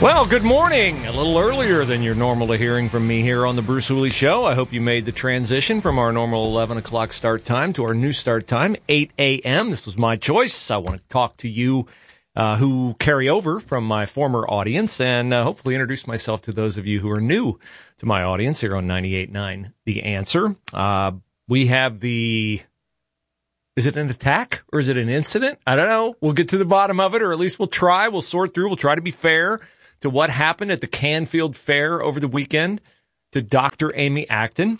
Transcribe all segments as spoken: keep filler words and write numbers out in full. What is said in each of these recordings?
Well, good morning. A little earlier than you're normally hearing from me here on the Bruce Hooley Show. I hope you made the transition from our normal eleven o'clock start time to our new start time, eight a.m. This was my choice. I want to talk to you uh, who carry over from my former audience and uh, hopefully introduce myself to those of you who are new to my audience here on ninety-eight point nine The Answer. Uh, we have the... Is it an attack or is it an incident? I don't know. We'll get to the bottom of it, or at least we'll try. We'll sort through. We'll try to be fair to what happened at the Canfield Fair over the weekend to Doctor Amy Acton.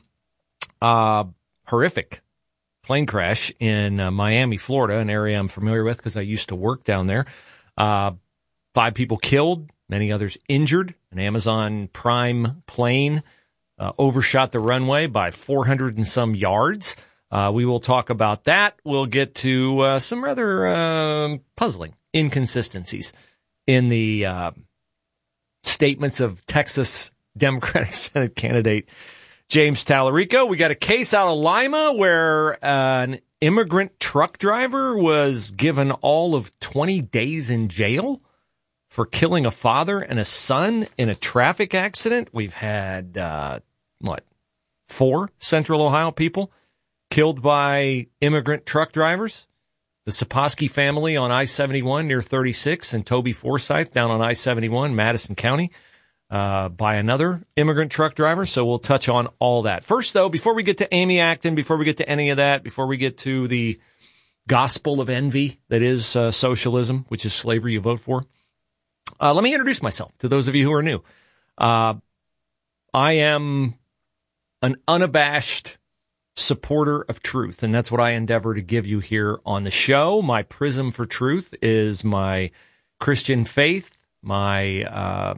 Uh, horrific plane crash in uh, Miami, Florida, an area I'm familiar with because I used to work down there. Uh, five people killed, many others injured. An Amazon Prime plane uh, overshot the runway by four hundred and some yards. Uh, we will talk about that. We'll get to uh, some rather uh, puzzling inconsistencies in the uh, statements of Texas Democratic Senate candidate James Tallarico. We got a case out of Lima where uh, an immigrant truck driver was given all of twenty days in jail for killing a father and a son in a traffic accident. We've had, uh, what, four Central Ohio people killed by immigrant truck drivers. The Saposky family on I seventy-one near thirty-six, and Toby Forsyth down on I seventy-one, Madison County, uh, by another immigrant truck driver. So we'll touch on all that. First, though, before we get to Amy Acton, before we get to any of that, before we get to the gospel of envy that is uh, socialism, which is slavery you vote for, uh, let me introduce myself to those of you who are new. Uh, I am an unabashed supporter of truth, and that's what I endeavor to give you here on the show. My prism for truth is my Christian faith, my uh,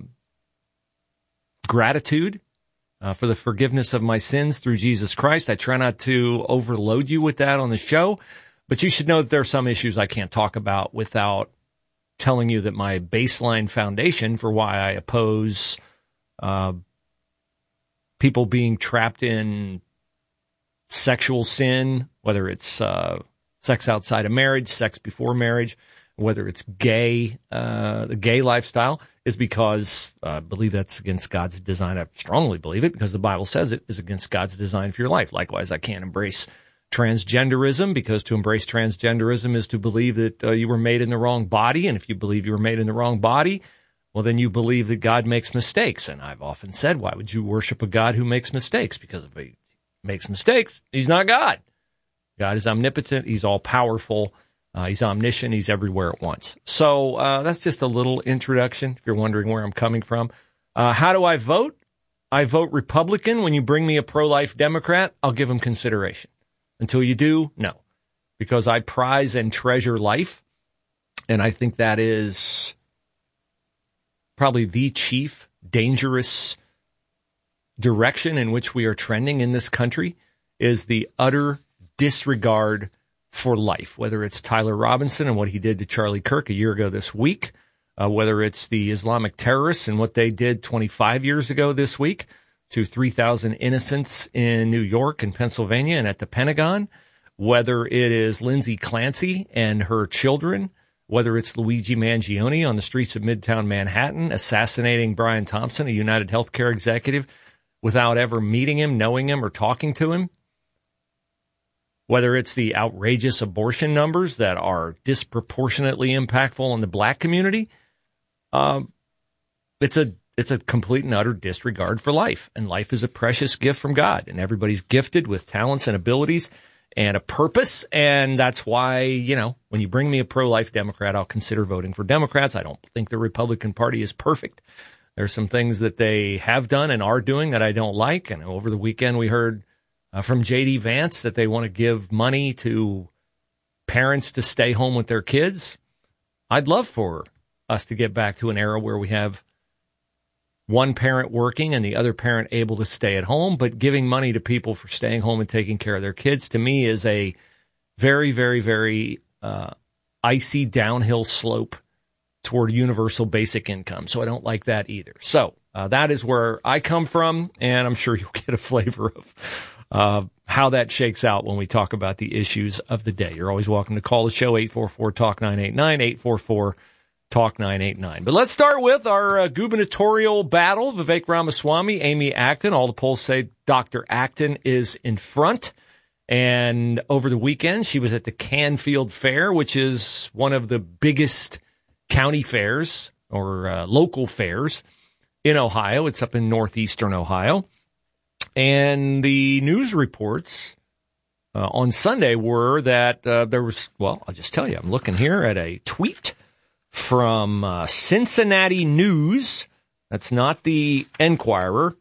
gratitude uh, for the forgiveness of my sins through Jesus Christ. I try not to overload you with that on the show, but you should know that there are some issues I can't talk about without telling you that my baseline foundation for why I oppose uh, people being trapped in sexual sin, whether it's uh, sex outside of marriage, sex before marriage, whether it's gay, uh, the gay lifestyle, is because uh, I believe that's against God's design. I strongly believe it because the Bible says it is against God's design for your life. Likewise, I can't embrace transgenderism because to embrace transgenderism is to believe that uh, you were made in the wrong body. And if you believe you were made in the wrong body, well, then you believe that God makes mistakes. And I've often said, why would you worship a God who makes mistakes? Because if he makes mistakes, he's not God. God is omnipotent. He's all-powerful. Uh, he's omniscient. He's everywhere at once. So uh, that's just a little introduction, if you're wondering where I'm coming from. Uh, how do I vote? I vote Republican. When you bring me a pro-life Democrat, I'll give them consideration. Until you do, no. Because I prize and treasure life, and I think that is probably the chief dangerous direction in which we are trending in this country is the utter disregard for life, whether it's Tyler Robinson and what he did to Charlie Kirk a year ago this week, uh, whether it's the Islamic terrorists and what they did twenty-five years ago this week to three thousand innocents in New York and Pennsylvania and at the Pentagon, whether it is Lindsay Clancy and her children, whether it's Luigi Mangione on the streets of Midtown Manhattan assassinating Brian Thompson, a United Healthcare executive, without ever meeting him, knowing him, or talking to him. Whether it's the outrageous abortion numbers that are disproportionately impactful on the black community, um, it's a it's a complete and utter disregard for life. And life is a precious gift from God, and everybody's gifted with talents and abilities and a purpose. And that's why, you know, when you bring me a pro-life Democrat, I'll consider voting for Democrats. I don't think the Republican Party is perfect. There's some things that they have done and are doing that I don't like. And over the weekend, we heard uh, from J D Vance that they want to give money to parents to stay home with their kids. I'd love for us to get back to an era where we have one parent working and the other parent able to stay at home, but giving money to people for staying home and taking care of their kids, to me, is a very, very, very uh, icy downhill slope toward universal basic income. So I don't like that either. So uh, that is where I come from, and I'm sure you'll get a flavor of uh, how that shakes out when we talk about the issues of the day. You're always welcome to call the show, eight four four, talk nine eight nine, eight four four, Talk nine eighty-nine. But let's start with our uh, gubernatorial battle. Vivek Ramaswamy, Amy Acton. All the polls say Doctor Acton is in front. And over the weekend, she was at the Canfield Fair, which is one of the biggest county fairs or uh, local fairs in Ohio. It's up in northeastern Ohio. And the news reports uh, on Sunday were that uh, there was, well, I'll just tell you, I'm looking here at a tweet from uh, Cincinnati News. That's not the Enquirer,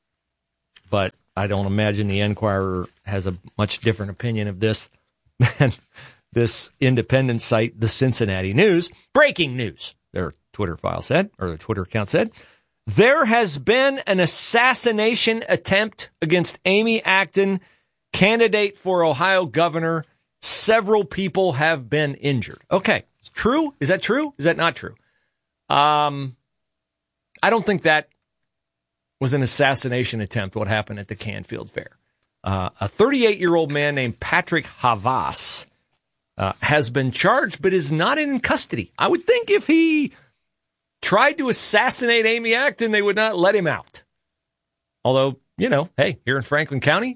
but I don't imagine the Enquirer has a much different opinion of this than this independent site, the Cincinnati News. Breaking news, their Twitter file said, or their Twitter account said. There has been an assassination attempt against Amy Acton, candidate for Ohio governor. Several people have been injured. Okay, true? Is that true? Is that not true? Um, I don't think that was an assassination attempt, what happened at the Canfield Fair. Uh, a thirty-eight-year-old man named Patrick Havas uh, has been charged but is not in custody. I would think if he tried to assassinate Amy Acton, they would not let him out. Although, you know, hey, here in Franklin County,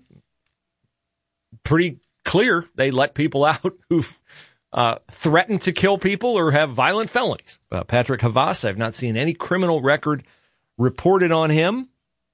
pretty clear they let people out who've uh, threatened to kill people or have violent felonies. Uh, Patrick Havas, I've not seen any criminal record reported on him.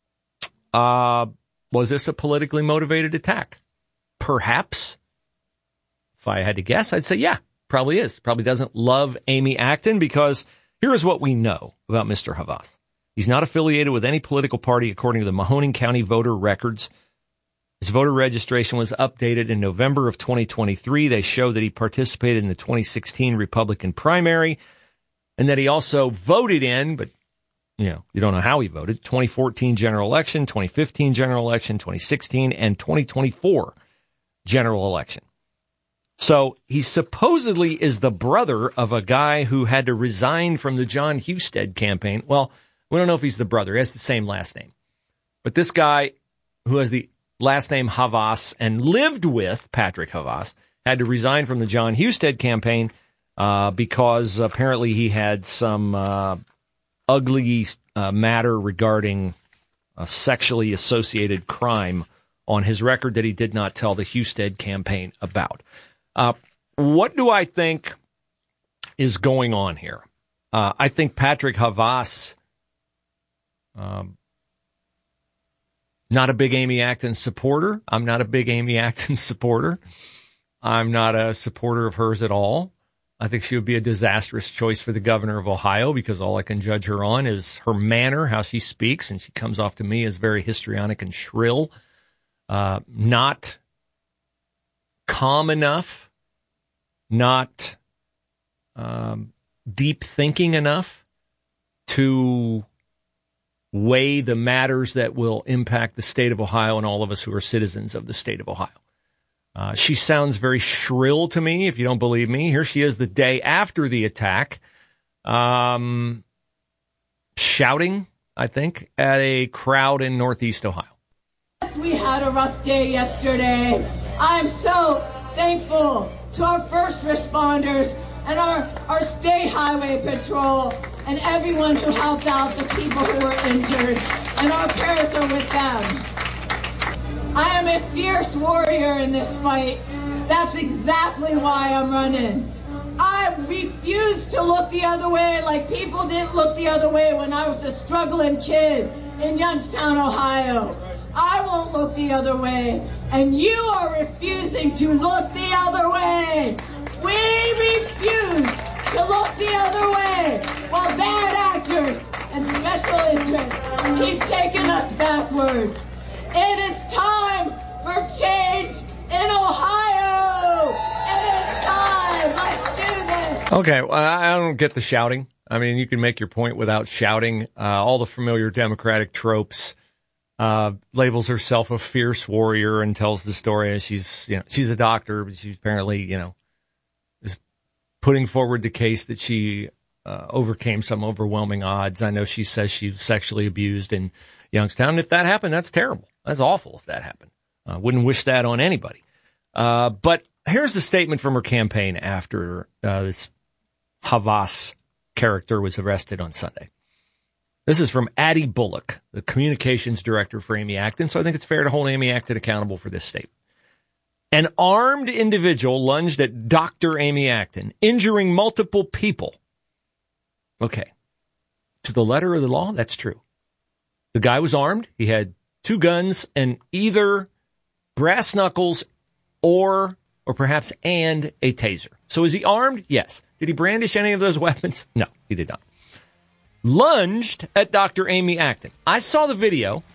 Uh, was this a politically motivated attack? Perhaps. If I had to guess, I'd say, yeah, probably is. Probably doesn't love Amy Acton because here is what we know about Mister Havas. He's not affiliated with any political party, according to the Mahoning County voter records. His voter registration was updated in November of twenty twenty-three. They show that he participated in the twenty sixteen Republican primary and that he also voted in, but you know, you don't know how he voted, twenty fourteen general election, twenty fifteen general election, twenty sixteen, and twenty twenty-four general election. So he supposedly is the brother of a guy who had to resign from the John Husted campaign. Well, we don't know if he's the brother. He has the same last name. But this guy who has the last name Havas and lived with Patrick Havas had to resign from the John Husted campaign uh, because apparently he had some uh, ugly uh, matter regarding a sexually associated crime on his record that he did not tell the Husted campaign about. Uh, what do I think is going on here? Uh, I think Patrick Havas, um, not a big Amy Acton supporter. I'm not a big Amy Acton supporter. I'm not a supporter of hers at all. I think she would be a disastrous choice for the governor of Ohio because all I can judge her on is her manner, how she speaks, and she comes off to me as very histrionic and shrill, uh, not calm enough, not um, deep thinking enough to weigh the matters that will impact the state of Ohio and all of us who are citizens of the state of Ohio. Uh, she sounds very shrill to me, if you don't believe me. Here she is the day after the attack, um, shouting, I think, at a crowd in Northeast Ohio. We had a rough day yesterday. I'm so thankful to our first responders and our, our state highway patrol and everyone who helped out the people who were injured, and our prayers are with them. I am a fierce warrior in this fight. That's exactly why I'm running. I refuse to look the other way like people didn't look the other way when I was a struggling kid in Youngstown, Ohio. I won't look the other way, and you are refusing to look the other way. We refuse to look the other way while bad actors and special interests keep taking us backwards. It is time for change in Ohio. It is time. Let's do this. Okay, well, I don't get the shouting. I mean, you can make your point without shouting. Uh, all the familiar Democratic tropes. Uh, labels herself a fierce warrior and tells the story as she's, you know, she's a doctor, but she's apparently, you know, is putting forward the case that she uh, overcame some overwhelming odds. I know she says she was sexually abused in Youngstown. If that happened, that's terrible. That's awful if that happened. I uh, wouldn't wish that on anybody. Uh, but here's the statement from her campaign after uh, this Havas character was arrested on Sunday. This is from Addie Bullock, the communications director for Amy Acton, so I think it's fair to hold Amy Acton accountable for this statement. An armed individual lunged at Doctor Amy Acton, injuring multiple people. Okay. To the letter of the law, that's true. The guy was armed. He had two guns and either brass knuckles or, or perhaps and a taser. So is he armed? Yes. Did he brandish any of those weapons? No, he did not. Lunged at Doctor Amy Acton. I saw the video.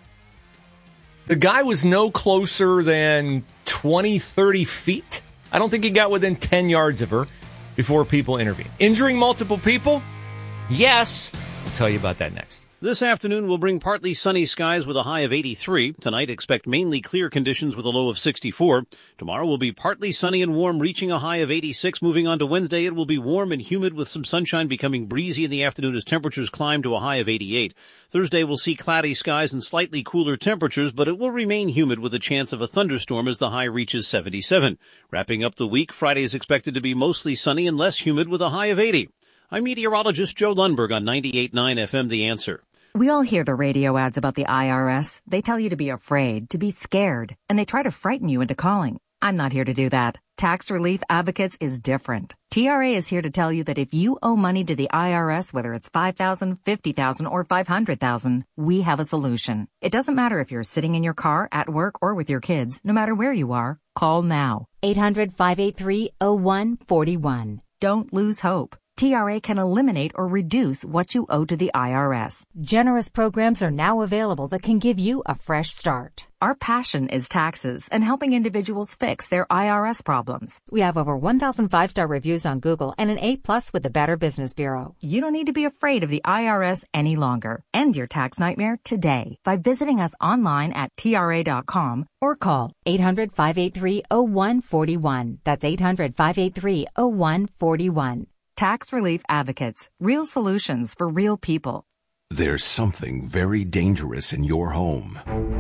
The guy was no closer than twenty, thirty feet. I don't think he got within ten yards of her before people intervened. Injuring multiple people? Yes. I'll tell you about that next. This afternoon will bring partly sunny skies with a high of eighty-three. Tonight, expect mainly clear conditions with a low of sixty-four. Tomorrow will be partly sunny and warm, reaching a high of eighty-six. Moving on to Wednesday, it will be warm and humid with some sunshine, becoming breezy in the afternoon as temperatures climb to a high of eighty-eight. Thursday will see cloudy skies and slightly cooler temperatures, but it will remain humid with a chance of a thunderstorm as the high reaches seventy-seven. Wrapping up the week, Friday is expected to be mostly sunny and less humid with a high of eighty. I'm meteorologist Joe Lundberg on ninety-eight point nine F M The Answer. We all hear the radio ads about the I R S. They tell you to be afraid, to be scared, and they try to frighten you into calling. I'm not here to do that. Tax Relief Advocates is different. T R A is here to tell you that if you owe money to the I R S, whether it's five thousand dollars, fifty thousand dollars, or five hundred thousand dollars, we have a solution. It doesn't matter if you're sitting in your car, at work, or with your kids. No matter where you are, call now. eight hundred, five eight three, oh one four one. Don't lose hope. T R A can eliminate or reduce what you owe to the I R S. Generous programs are now available that can give you a fresh start. Our passion is taxes and helping individuals fix their I R S problems. We have over one thousand five-star reviews on Google and an A plus with the Better Business Bureau. You don't need to be afraid of the I R S any longer. End your tax nightmare today by visiting us online at T R A dot com or call eight hundred, five eight three, oh one four one. That's eight hundred, five eight three, oh one four one. Tax Relief Advocates. Real solutions for real people. There's something very dangerous in your home.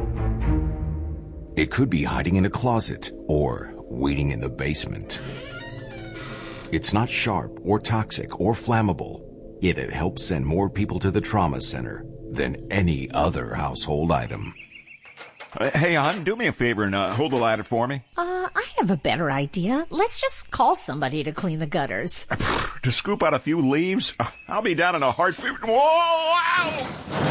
It could be hiding in a closet or waiting in the basement. It's not sharp or toxic or flammable, yet it helps send more people to the trauma center than any other household item. Uh, hey, hon, do me a favor and uh, hold the ladder for me. Uh, I have a better idea. Let's just call somebody to clean the gutters. To scoop out a few leaves? I'll be down in a heartbeat. Whoa!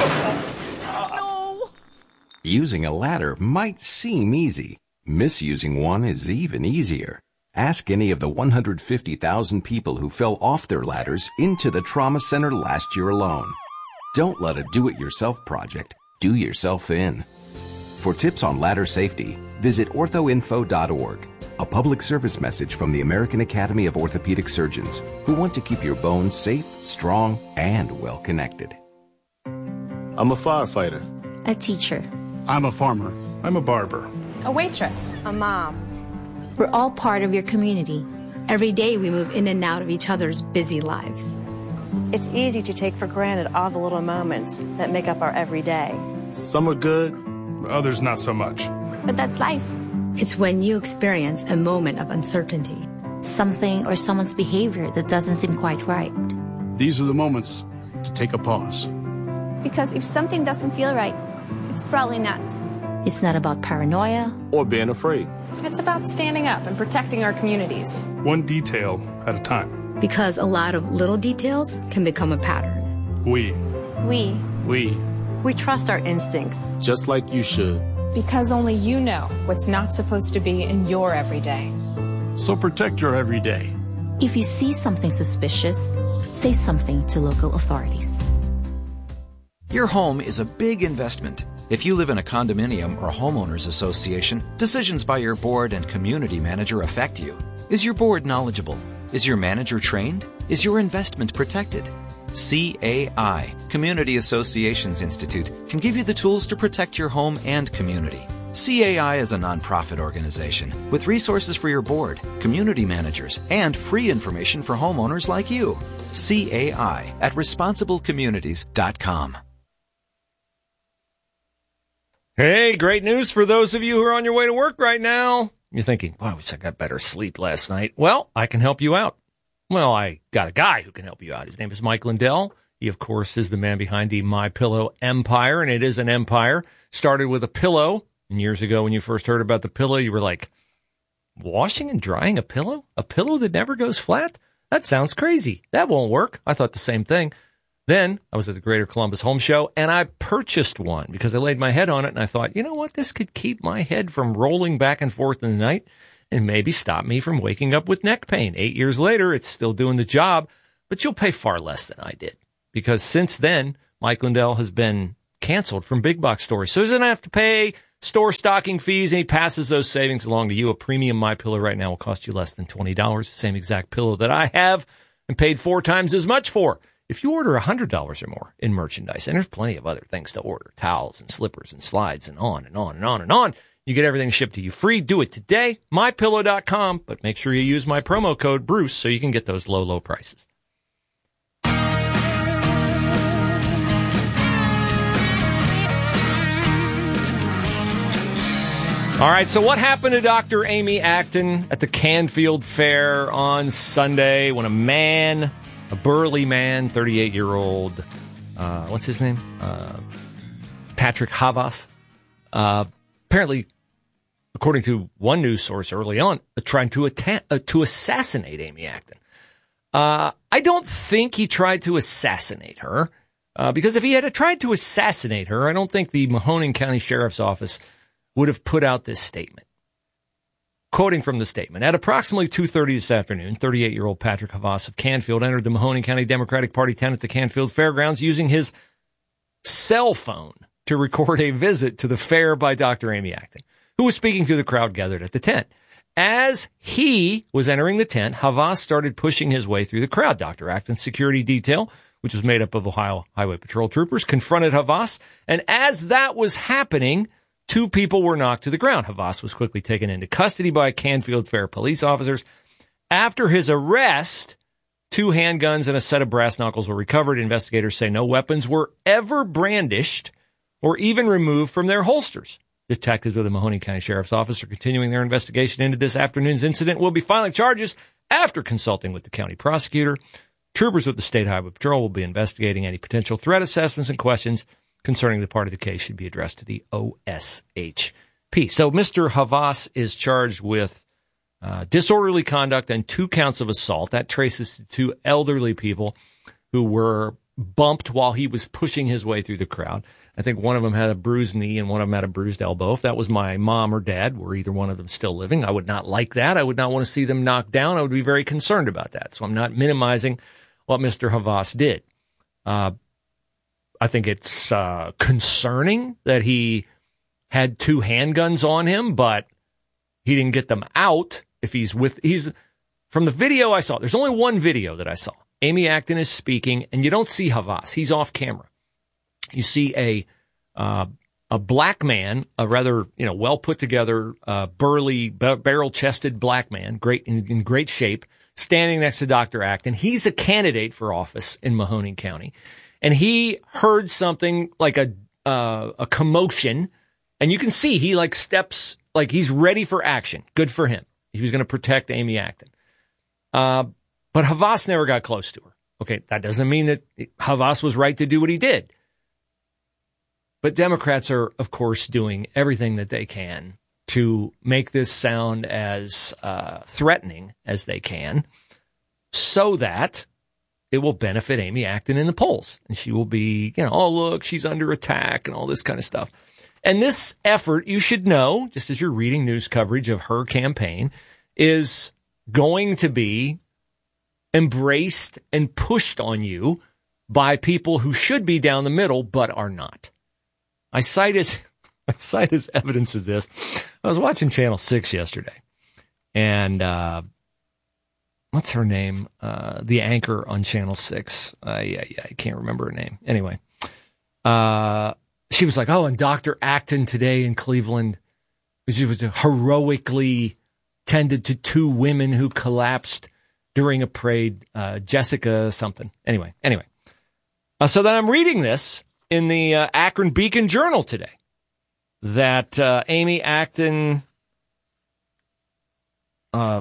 Ow! No! Using a ladder might seem easy. Misusing one is even easier. Ask any of the one hundred fifty thousand people who fell off their ladders into the trauma center last year alone. Don't let a do-it-yourself project do yourself in. For tips on ladder safety, visit ortho info dot org, a public service message from the American Academy of Orthopedic Surgeons, who want to keep your bones safe, strong, and well-connected. I'm a firefighter. A teacher. I'm a farmer. I'm a barber. A waitress. A mom. We're all part of your community. Every day we move in and out of each other's busy lives. It's easy to take for granted all the little moments that make up our everyday. Some are good, others not so much. But that's life. It's when you experience a moment of uncertainty. Something or someone's behavior that doesn't seem quite right. These are the moments to take a pause. Because if something doesn't feel right, it's probably not. It's not about paranoia or being afraid. It's about standing up and protecting our communities. One detail at a time. Because a lot of little details can become a pattern. We. We. We. We trust our instincts. Just like you should. Because only you know what's not supposed to be in your everyday. So protect your everyday. If you see something suspicious, say something to local authorities. Your home is a big investment. If you live in a condominium or homeowners association, decisions by your board and community manager affect you. Is your board knowledgeable? Is your manager trained? Is your investment protected? C A I, Community Associations Institute, can give you the tools to protect your home and community. C A I is a nonprofit organization with resources for your board, community managers, and free information for homeowners like you. C A I at responsible communities dot com. Hey, great news for those of you who are on your way to work right now. You're thinking, oh, I wish I got better sleep last night. Well, I can help you out. Well, I got a guy who can help you out. His name is Mike Lindell. He, of course, is the man behind the MyPillow empire, and it is an empire. Started with a pillow. And years ago, when you first heard about the pillow, you were like, washing and drying a pillow? A pillow that never goes flat? That sounds crazy. That won't work. I thought the same thing. Then I was at the Greater Columbus Home Show, and I purchased one because I laid my head on it, and I thought, you know what? This could keep my head from rolling back and forth in the night and maybe stop me from waking up with neck pain. Eight years later, it's still doing the job, but you'll pay far less than I did because since then, Mike Lindell has been canceled from big box stores. So he doesn't have to pay store stocking fees, and he passes those savings along to you. A premium MyPillow right now will cost you less than twenty dollars, the same exact pillow that I have and paid four times as much for. If you order one hundred dollars or more in merchandise, and there's plenty of other things to order, towels and slippers and slides and on and on and on and on, you get everything shipped to you free. Do it today, my pillow dot com, but make sure you use my promo code Bruce so you can get those low, low prices. All right, so what happened to Doctor Amy Acton at the Canfield Fair on Sunday when a man, a burly man, thirty-eight-year-old, uh, what's his name? Uh, Patrick Havas, uh, apparently, according to one news source early on, uh, trying to atta- uh, to assassinate Amy Acton. Uh, I don't think he tried to assassinate her, uh, because if he had tried to assassinate her, I don't think the Mahoning County Sheriff's Office would have put out this statement. Quoting from the statement, at approximately two thirty this afternoon, thirty-eight-year-old Patrick Havas of Canfield entered the Mahoning County Democratic Party tent at the Canfield Fairgrounds using his cell phone to record a visit to the fair by Doctor Amy Acton, who was speaking to the crowd gathered at the tent. As he was entering the tent, Havas started pushing his way through the crowd. Doctor Acton's security detail, which was made up of Ohio Highway Patrol troopers, confronted Havas, and as that was happening, two people were knocked to the ground. Havas was quickly taken into custody by Canfield Fair police officers. After his arrest, two handguns and a set of brass knuckles were recovered. Investigators say no weapons were ever brandished or even removed from their holsters. Detectives with the Mahoning County Sheriff's Office are continuing their investigation into this afternoon's incident. Will be filing charges after consulting with the county prosecutor. Troopers with the State Highway Patrol will be investigating any potential threat assessments and questions concerning the part of the case should be addressed to the O S H P. So Mister Havas is charged with uh, disorderly conduct and two counts of assault. That traces to two elderly people who were bumped while he was pushing his way through the crowd. I think one of them had a bruised knee and one of them had a bruised elbow. If that was my mom or dad, were either one of them still living, I would not like that. I would not want to see them knocked down. I would be very concerned about that. So I'm not minimizing what Mister Havas did. Uh, I think it's uh, concerning that he had two handguns on him, but he didn't get them out. If he's with, he's from the video I saw, there's only one video that I saw. Amy Acton is speaking, and you don't see Havas. He's off camera. You see a uh, a black man, a rather you know well put together, uh, burly, b- barrel chested black man, great in, in great shape, standing next to Doctor Acton. He's a candidate for office in Mahoning County. And he heard something like a uh, a commotion, and you can see he like steps like he's ready for action. Good for him. He was going to protect Amy Acton. Uh, but Havas never got close to her. Okay, that doesn't mean that Havas was right to do what he did. But Democrats are, of course, doing everything that they can to make this sound as uh, threatening as they can so that it will benefit Amy Acton in the polls. And she will be, you know, oh, look, she's under attack and all this kind of stuff. And this effort, you should know, just as you're reading news coverage of her campaign, is going to be embraced and pushed on you by people who should be down the middle but are not. I cite as, I cite as evidence of this. I was watching Channel six yesterday, and uh, what's her name? Uh, the anchor on Channel six. Uh, yeah, yeah, I can't remember her name. Anyway, uh, she was like, oh, and Doctor Acton today in Cleveland, she was heroically tended to two women who collapsed during a parade, uh, Jessica something. Anyway, anyway. Uh, so then I'm reading this in the uh, Akron Beacon Journal today, that uh, Amy Acton uh,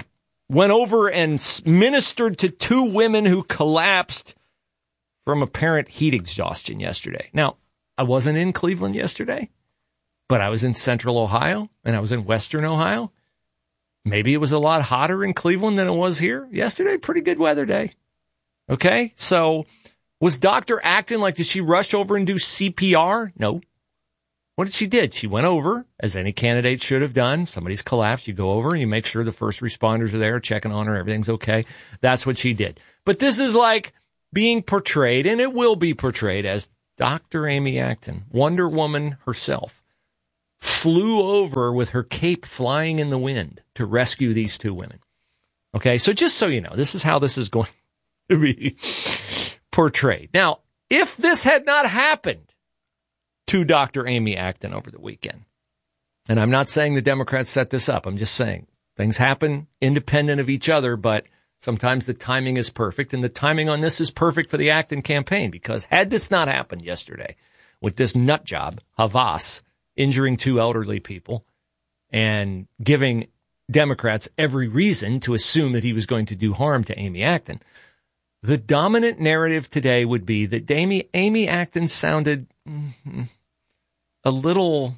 went over and ministered to two women who collapsed from apparent heat exhaustion yesterday. Now, I wasn't in Cleveland yesterday, but I was in central Ohio and I was in western Ohio. Maybe it was a lot hotter in Cleveland than it was here yesterday. Pretty good weather day. Okay, so was Doctor acting like, did she rush over and do C P R? No. What did she did? She went over, as any candidate should have done. Somebody's collapsed. You go over and you make sure the first responders are there, checking on her, everything's okay. That's what she did. But this is like being portrayed, and it will be portrayed as Doctor Amy Acton, Wonder Woman herself, flew over with her cape flying in the wind to rescue these two women. Okay, so just so you know, this is how this is going to be portrayed. Now, if this had not happened to Doctor Amy Acton over the weekend, and I'm not saying the Democrats set this up, I'm just saying things happen independent of each other, but sometimes the timing is perfect, and the timing on this is perfect for the Acton campaign, because had this not happened yesterday with this nut job, Havas, injuring two elderly people and giving Democrats every reason to assume that he was going to do harm to Amy Acton, the dominant narrative today would be that Amy, Amy Acton sounded mm-hmm, a little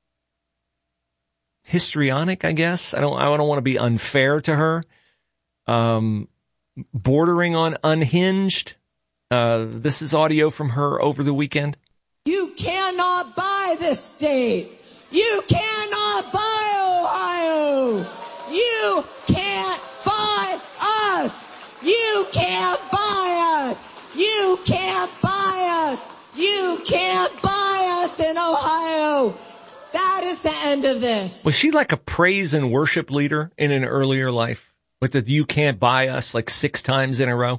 histrionic, I guess. I don't, I don't want to be unfair to her. Um, bordering on unhinged. Uh, this is audio from her over the weekend. You cannot buy this state. You cannot buy Ohio. You can't buy us. You can't buy us. You can't buy us. You can't buy us in Ohio. That is the end of this. Was she like a praise and worship leader in an earlier life? With the "you can't buy us" like six times in a row?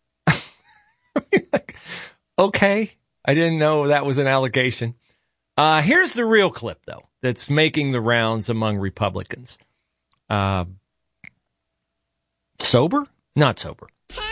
Like, okay. I didn't know that was an allegation. Uh, here's the real clip, though, that's making the rounds among Republicans. Uh, sober? Not sober.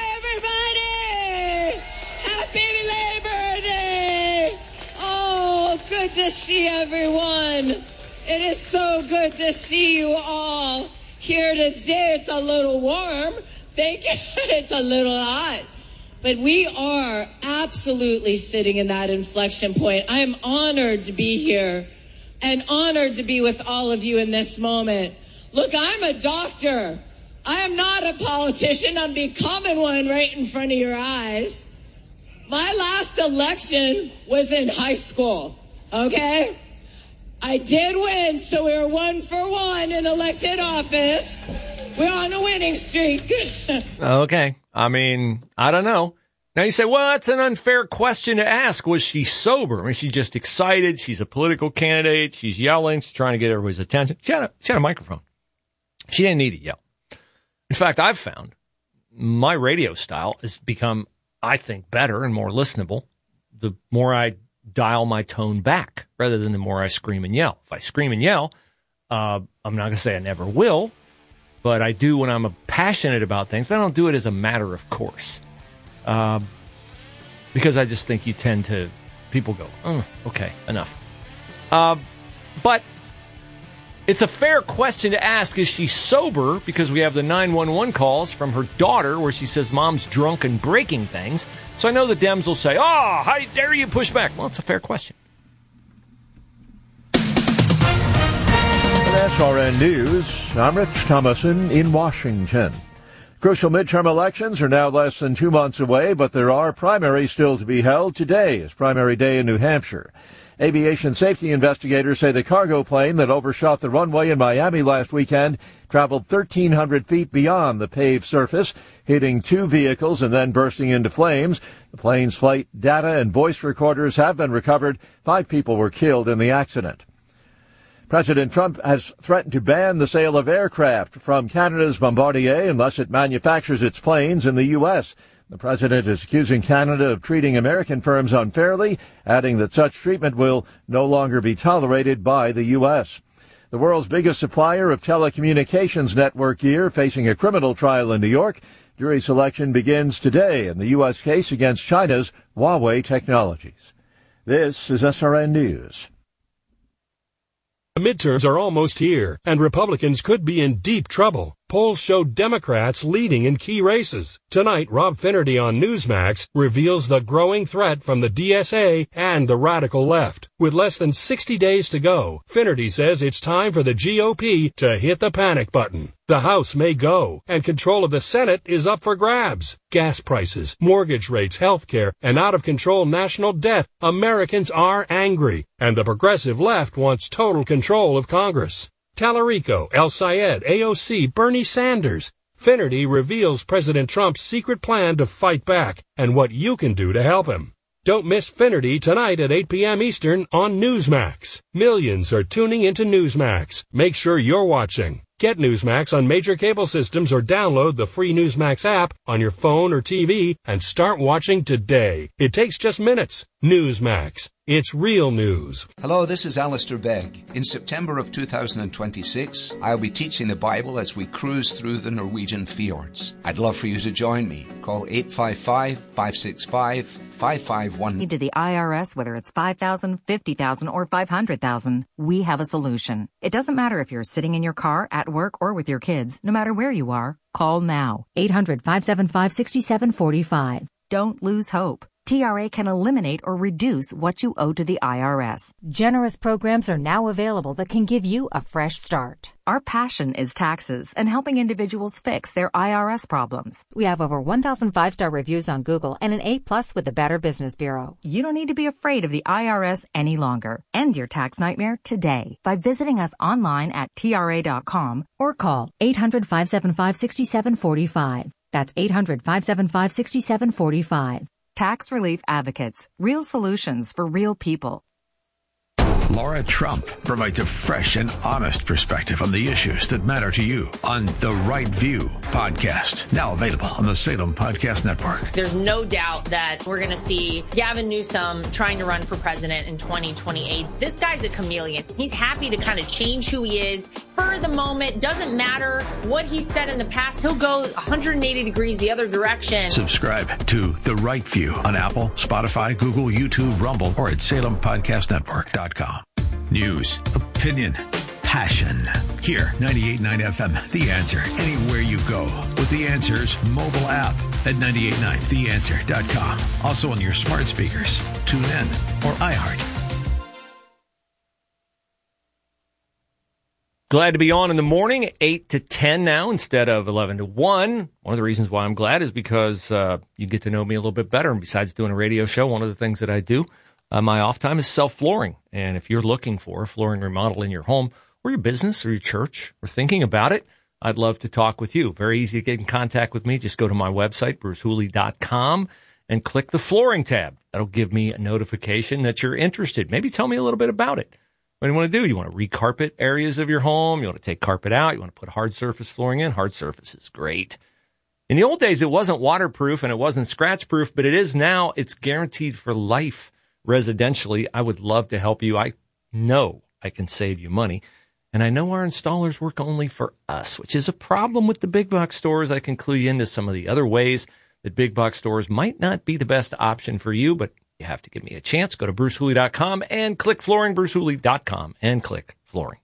Hi, everybody! Happy Labor Day! Oh, good to see everyone. It is so good to see you all here today. It's a little warm. Thank you. It's a little hot. But we are absolutely sitting in that inflection point. I am honored to be here and honored to be with all of you in this moment. Look, I'm a doctor. I am not a politician. I'm becoming one right in front of your eyes. My last election was in high school, okay? I did win, so we were one for one in elected office. We're on a winning streak. Okay. I mean, I don't know. Now you say, well, that's an unfair question to ask. Was she sober? I mean, she's just excited. She's a political candidate. She's yelling. She's trying to get everybody's attention. She had a, she had a microphone. She didn't need to yell. In fact, I've found my radio style has become, I think, better and more listenable the more I dial my tone back rather than the more I scream and yell. If I scream and yell, uh, I'm not going to say I never will, but I do when I'm passionate about things, but I don't do it as a matter of course. Uh, because I just think you tend to, people go, oh, okay, enough. Uh, but it's a fair question to ask, is she sober? Because we have the nine one one calls from her daughter where she says mom's drunk and breaking things. So I know the Dems will say, oh, how dare you push back? Well, it's a fair question. S R N News, I'm Rich Thomason in Washington. Crucial midterm elections are now less than two months away, but there are primaries still to be held. Today is primary day in New Hampshire. Aviation safety investigators say the cargo plane that overshot the runway in Miami last weekend traveled thirteen hundred feet beyond the paved surface, hitting two vehicles and then bursting into flames. The plane's flight data and voice recorders have been recovered. Five people were killed in the accident. President Trump has threatened to ban the sale of aircraft from Canada's Bombardier unless it manufactures its planes in the U S. The president is accusing Canada of treating American firms unfairly, adding that such treatment will no longer be tolerated by the U S. The world's biggest supplier of telecommunications network gear facing a criminal trial in New York. Jury selection begins today in the U S case against China's Huawei Technologies. This is S R N News. The midterms are almost here, and Republicans could be in deep trouble. Polls show Democrats leading in key races. Tonight, Rob Finnerty on Newsmax reveals the growing threat from the D S A and the radical left. With less than sixty days to go, Finnerty says it's time for the G O P to hit the panic button. The House may go, and control of the Senate is up for grabs. Gas prices, mortgage rates, health care, and out-of-control national debt. Americans are angry, and the progressive left wants total control of Congress. Tallarico, El Sayed, A O C, Bernie Sanders. Finnerty reveals President Trump's secret plan to fight back and what you can do to help him. Don't miss Finnerty tonight at eight p.m. Eastern on Newsmax. Millions are tuning into Newsmax. Make sure you're watching. Get Newsmax on major cable systems or download the free Newsmax app on your phone or T V and start watching today. It takes just minutes. Newsmax. It's real news. Hello, this is Alistair Begg. In September of two thousand twenty-six, I'll be teaching the Bible as we cruise through the Norwegian fjords. I'd love for you to join me. Call eight five five, five six five, five five one nine. To the I R S, whether it's five thousand, fifty thousand, or five hundred thousand, we have a solution. It doesn't matter if you're sitting in your car, at work, or with your kids. No matter where you are, call now. eight hundred, five seven five, six seven four five. Don't lose hope. T R A can eliminate or reduce what you owe to the I R S. Generous programs are now available that can give you a fresh start. Our passion is taxes and helping individuals fix their I R S problems. We have over one thousand five-star reviews on Google and an A plus with the Better Business Bureau. You don't need to be afraid of the I R S any longer. End your tax nightmare today by visiting us online at T R A dot com or call eight hundred, five seven five, six seven four five. That's eight hundred, five seven five, six seven four five. Tax Relief Advocates. Real solutions for real people. Laura Trump provides a fresh and honest perspective on the issues that matter to you on The Right View podcast. Now available on the Salem Podcast Network. There's no doubt that we're going to see Gavin Newsom trying to run for president in twenty twenty-eight. This guy's a chameleon. He's happy to kind of change who he is for the moment. Doesn't matter what he said in the past. He'll go one hundred eighty degrees the other direction. Subscribe to The Right View on Apple, Spotify, Google, YouTube, Rumble, or at salem podcast network dot com. News, opinion, passion. Here, ninety-eight point nine F M, The Answer. Anywhere you go with The Answer's mobile app at ninety-eight point nine the answer dot com. Also on your smart speakers, tune in, or iHeart. Glad to be on in the morning, eight to ten now instead of eleven to one. One of the reasons why I'm glad is because uh, you get to know me a little bit better. And besides doing a radio show, one of the things that I do Uh, my off time is self-flooring. And if you're looking for a flooring remodel in your home or your business or your church or thinking about it, I'd love to talk with you. Very easy to get in contact with me. Just go to my website, bruce hooley dot com, and click the flooring tab. That'll give me a notification that you're interested. Maybe tell me a little bit about it. What do you want to do? You want to recarpet areas of your home? You want to take carpet out? You want to put hard surface flooring in? Hard surface is great. In the old days, it wasn't waterproof and it wasn't scratch-proof, but it is now. It's guaranteed for life. Residentially, I would love to help you. I know I can save you money. And I know our installers work only for us, which is a problem with the big box stores. I can clue you into some of the other ways that big box stores might not be the best option for you, but you have to give me a chance. Go to bruce hooley dot com and click flooring, bruce hooley dot com and click flooring.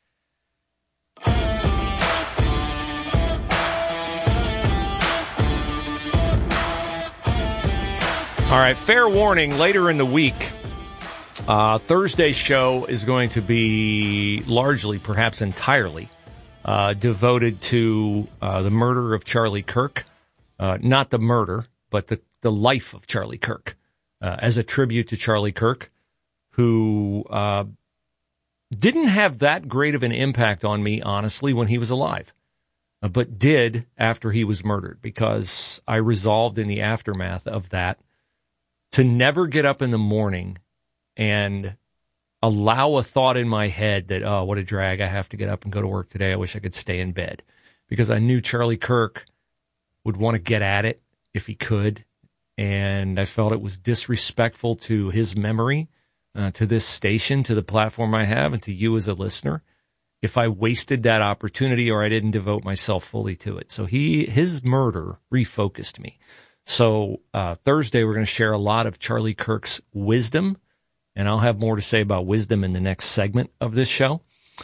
All right, fair warning, later in the week, uh, Thursday's show is going to be largely, perhaps entirely, uh, devoted to uh, the murder of Charlie Kirk. Uh, not the murder, but the, the life of Charlie Kirk, uh, as a tribute to Charlie Kirk, who uh, didn't have that great of an impact on me, honestly, when he was alive, uh, but did after he was murdered, because I resolved in the aftermath of that to never get up in the morning and allow a thought in my head that, oh, what a drag, I have to get up and go to work today. I wish I could stay in bed. Because I knew Charlie Kirk would want to get at it if he could. And I felt it was disrespectful to his memory, uh, to this station, to the platform I have, and to you as a listener, if I wasted that opportunity or I didn't devote myself fully to it. So he, his murder refocused me. So uh, Thursday, we're going to share a lot of Charlie Kirk's wisdom, and I'll have more to say about wisdom in the next segment of this show.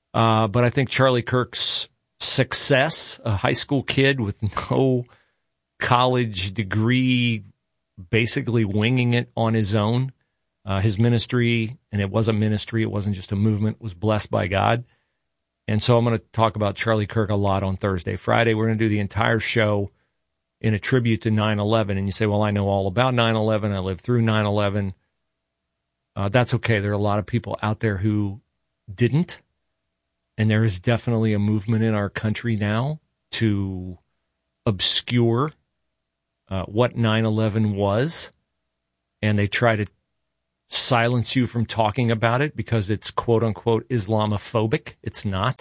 Uh, but I think Charlie Kirk's success, a high school kid with no college degree, basically winging it on his own, uh, his ministry, and it was a ministry, it wasn't just a movement, was blessed by God. And so I'm going to talk about Charlie Kirk a lot on Thursday. Friday, we're going to do the entire show in a tribute to nine eleven. And you say, well, I know all about nine eleven. I lived through nine eleven. Uh, that's okay. There are a lot of people out there who didn't. And there is definitely a movement in our country now to obscure uh, what nine eleven was. And they try to silence you from talking about it because it's quote-unquote Islamophobic. It's not.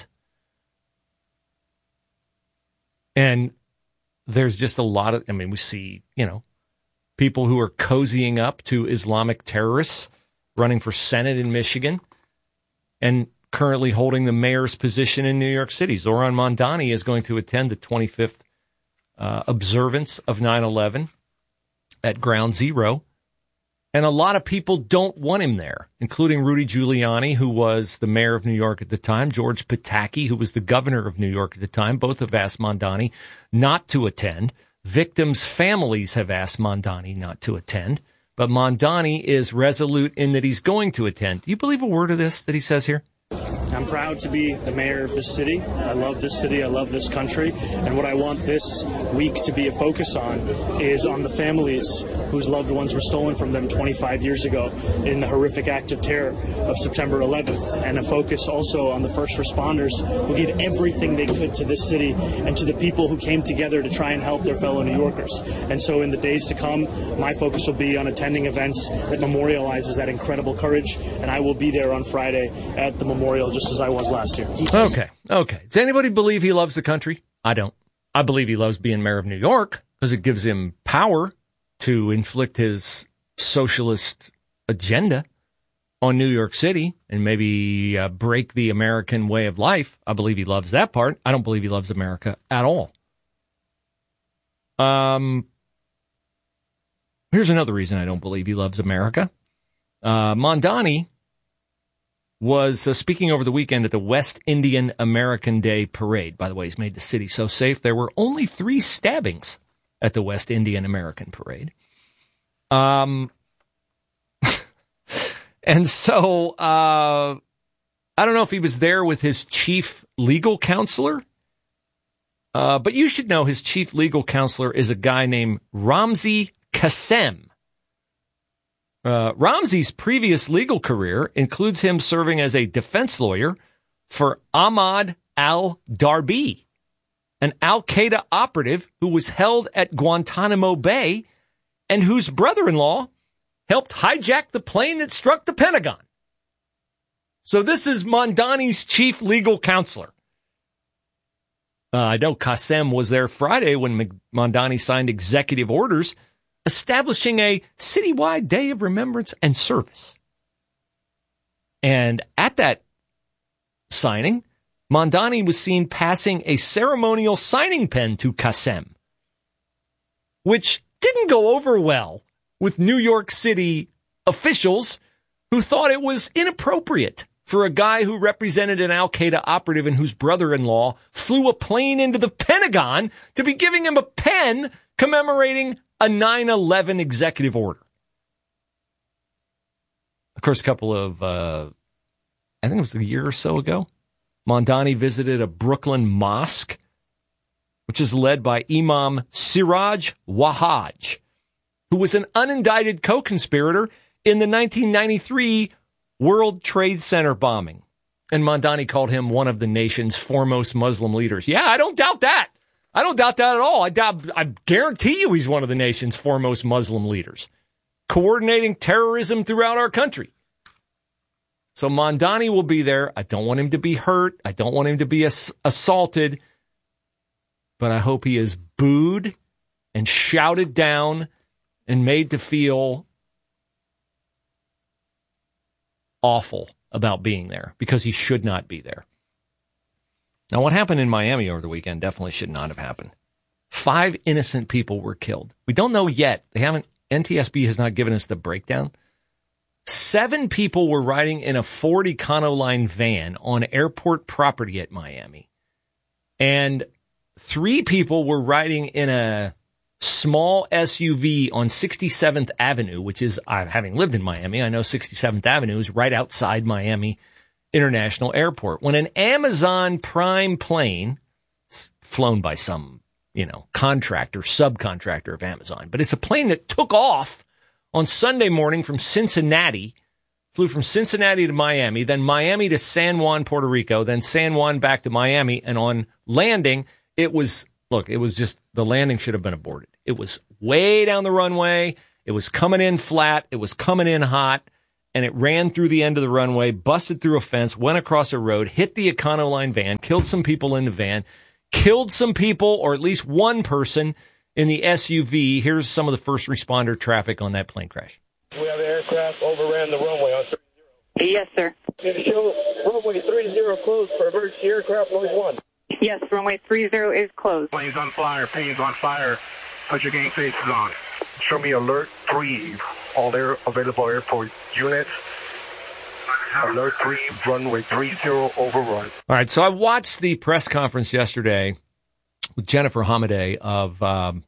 And there's just a lot of, I mean, we see, you know, people who are cozying up to Islamic terrorists running for Senate in Michigan and currently holding the mayor's position in New York City. Zoran Mondani is going to attend the twenty-fifth uh, observance of nine eleven at Ground Zero. And a lot of people don't want him there, including Rudy Giuliani, who was the mayor of New York at the time, George Pataki, who was the governor of New York at the time. Both have asked Mondani not to attend. Victims' families have asked Mondani not to attend. But Mondani is resolute in that he's going to attend. Do you believe a word of this that he says here? I'm proud to be the mayor of this city. I love this city. I love this country. And what I want this week to be a focus on is on the families whose loved ones were stolen from them twenty-five years ago in the horrific act of terror of September eleventh. And a focus also on the first responders who did everything they could to this city and to the people who came together to try and help their fellow New Yorkers. And so in the days to come, my focus will be on attending events that memorializes that incredible courage. And I will be there on Friday at the memorial just as I was last year. Okay, okay. Does anybody believe he loves the country? I don't. I believe he loves being mayor of New York because it gives him power to inflict his socialist agenda on New York City and maybe uh, break the American way of life. I believe he loves that part. I don't believe he loves America at all. Um, here's another reason I don't believe he loves America. Uh, Mondani was uh, speaking over the weekend at the West Indian American Day Parade. By the way, he's made the city so safe. There were only three stabbings at the West Indian American Parade. Um, and so uh, I don't know if he was there with his chief legal counselor, uh, but you should know his chief legal counselor is a guy named Ramzi Kassem. Uh, Ramzi's previous legal career includes him serving as a defense lawyer for Ahmad al-Darbi, an al-Qaeda operative who was held at Guantanamo Bay and whose brother-in-law helped hijack the plane that struck the Pentagon. So this is Mondani's chief legal counselor. Uh, I know Kassem was there Friday when Mondani signed executive orders establishing a citywide day of remembrance and service. And at that signing, Mondani was seen passing a ceremonial signing pen to Kassem, which didn't go over well with New York City officials who thought it was inappropriate for a guy who represented an al-Qaeda operative and whose brother-in-law flew a plane into the Pentagon to be giving him a pen commemorating a nine eleven executive order. Of course, a couple of, uh, I think it was a year or so ago, Mondani visited a Brooklyn mosque, which is led by Imam Siraj Wahhaj, who was an unindicted co-conspirator in the nineteen ninety-three World Trade Center bombing. And Mondani called him one of the nation's foremost Muslim leaders. Yeah, I don't doubt that. I don't doubt that at all. I doubt, I guarantee you he's one of the nation's foremost Muslim leaders, coordinating terrorism throughout our country. So Mondani will be there. I don't want him to be hurt. I don't want him to be ass- assaulted. But I hope he is booed and shouted down and made to feel awful about being there, because he should not be there. Now, what happened in Miami over the weekend definitely should not have happened. Five innocent people were killed. We don't know yet. They haven't, N T S B has not given us the breakdown. Seven people were riding in a Ford Econoline van on airport property at Miami. And three people were riding in a small S U V on sixty-seventh Avenue, which is, uh, having lived in Miami, I know sixty-seventh Avenue is right outside Miami International Airport. When an Amazon Prime plane, it's flown by some, you know, contractor, subcontractor of Amazon, but it's a plane that took off on Sunday morning from Cincinnati, flew from Cincinnati to Miami, then Miami to San Juan, Puerto Rico, then San Juan back to Miami, and on landing, it was, look, it was just, the landing should have been aborted. It was way down the runway, it was coming in flat, it was coming in hot, and it ran through the end of the runway, busted through a fence, went across a road, hit the Econoline van, killed some people in the van, killed some people, or at least one person, in the S U V. Here's some of the first responder traffic on that plane crash. We have an aircraft overran the runway on three zero. Yes, sir. It show runway three zero closed for emergency aircraft noise one. Yes, runway three zero is closed. Planes on fire, planes on fire. Put your game faces on. Show me alert three. All air available airport units. Alert three, runway three zero overrun. All right, so I watched the press conference yesterday with Jennifer Hamadeh of um,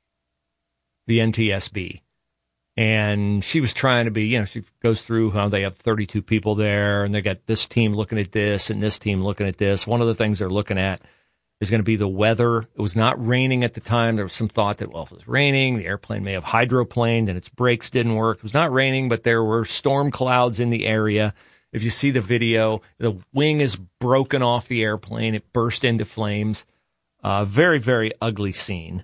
the N T S B. And she was trying to be, you know, she goes through how they have thirty-two people there, and they got this team looking at this and this team looking at this. One of the things they're looking at is going to be the weather. It was not raining at the time. There was some thought that, well, if it was raining, the airplane may have hydroplaned and its brakes didn't work. It was not raining, but there were storm clouds in the area. If you see the video, the wing is broken off the airplane. It burst into flames. Uh, very, very ugly scene.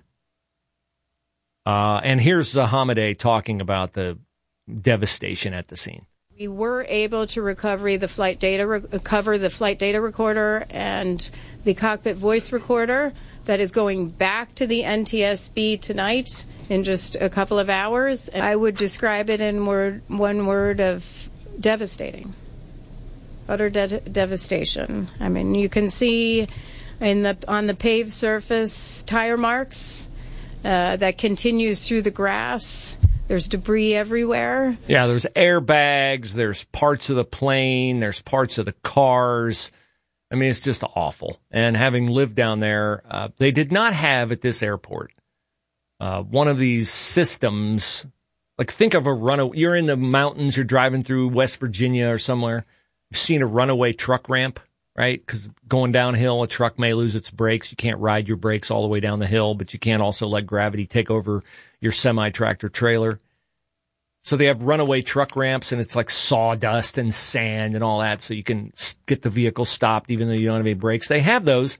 Uh, and here's uh, Hamadeh talking about the devastation at the scene. We were able to recover the flight data, recover the flight data recorder and the cockpit voice recorder that is going back to the N T S B tonight in just a couple of hours. And I would describe it in word, one word of devastating. Utter de- devastation. I mean, you can see in the on the paved surface tire marks uh, that continues through the grass. There's debris everywhere. Yeah, there's airbags, there's parts of the plane, there's parts of the cars. I mean, it's just awful. And having lived down there, uh, they did not have at this airport uh, one of these systems. Like, think of a runaway. You're in the mountains, you're driving through West Virginia or somewhere. You've seen a runaway truck ramp, right? Because going downhill, a truck may lose its brakes. You can't ride your brakes all the way down the hill, but you can't also let gravity take over your semi-tractor trailer. So they have runaway truck ramps, and it's like sawdust and sand and all that, so you can get the vehicle stopped even though you don't have any brakes. They have those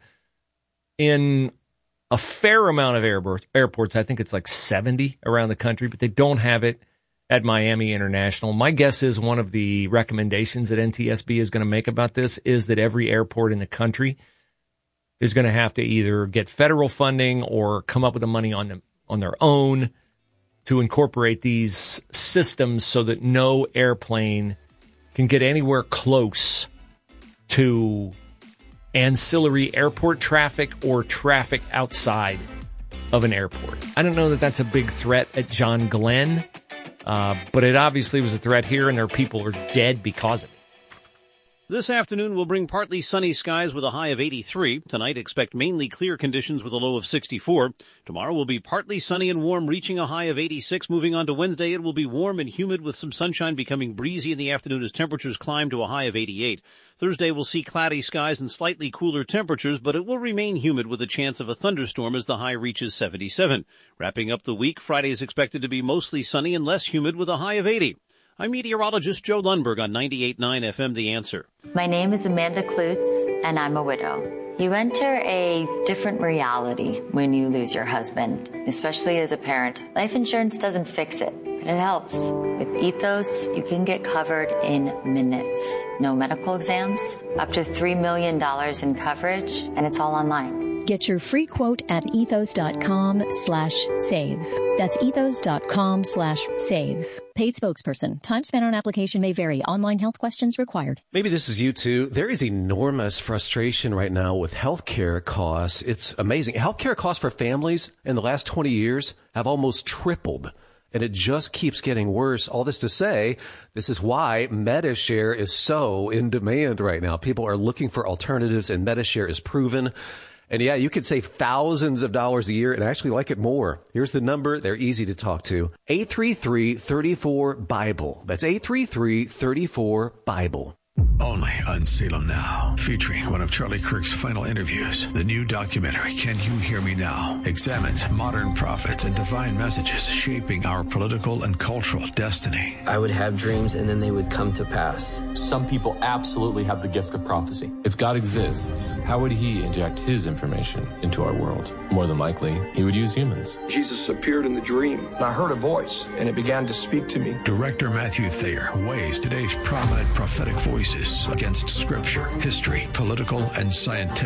in a fair amount of airports. I think it's like seventy around the country, but they don't have it at Miami International. My guess is one of the recommendations that N T S B is going to make about this is that every airport in the country is going to have to either get federal funding or come up with the money on them on their own to incorporate these systems so that no airplane can get anywhere close to ancillary airport traffic or traffic outside of an airport. I don't know that that's a big threat at John Glenn, uh, but it obviously was a threat here, and there are people who are dead because of it. This afternoon will bring partly sunny skies with a high of eighty-three. Tonight, expect mainly clear conditions with a low of sixty-four. Tomorrow will be partly sunny and warm, reaching a high of eighty-six. Moving on to Wednesday, it will be warm and humid with some sunshine, becoming breezy in the afternoon as temperatures climb to a high of eighty-eight. Thursday will see cloudy skies and slightly cooler temperatures, but it will remain humid with a chance of a thunderstorm as the high reaches seventy-seven. Wrapping up the week, Friday is expected to be mostly sunny and less humid with a high of eighty. I'm meteorologist Joe Lundberg on ninety-eight point nine F M The Answer. My name is Amanda Klutz, and I'm a widow. You enter a different reality when you lose your husband, especially as a parent. Life insurance doesn't fix it, but it helps. With Ethos, you can get covered in minutes. No medical exams, up to three million dollars in coverage, and it's all online. Get your free quote at ethos.com slash save. That's ethos.com slash save. Paid spokesperson. Time spent on application may vary. Online health questions required. Maybe this is you too. There is enormous frustration right now with healthcare costs. It's amazing. Healthcare costs for families in the last twenty years have almost tripled. And it just keeps getting worse. All this to say, this is why Medi-Share is so in demand right now. People are looking for alternatives, and Medi-Share is proven. And yeah, you could save thousands of dollars a year and actually like it more. Here's the number. They're easy to talk to. eight three three, three four, BIBLE. That's eight three three, three four, BIBLE. Only on Salem Now, featuring one of Charlie Kirk's final interviews. The new documentary, Can You Hear Me Now?, examines modern prophets and divine messages shaping our political and cultural destiny. I would have dreams and then they would come to pass. Some people absolutely have the gift of prophecy. If God exists, how would he inject his information into our world? More than likely, he would use humans. Jesus appeared in the dream, and I heard a voice, and it began to speak to me. Director Matthew Thayer weighs today's prominent prophetic voices against scripture, history, political, and scientific